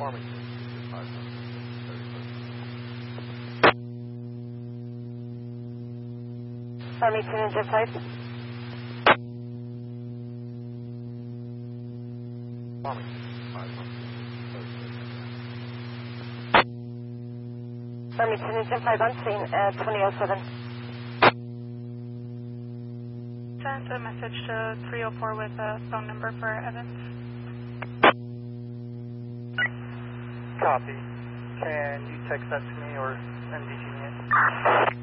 Farmington, 5 Farmington, engine 5. Farmington, 5 Farmington, engine 5 on scene at 2007. Sent a message to 304 with a phone number for Evans. Copy. Can you text that to me or MDG me it?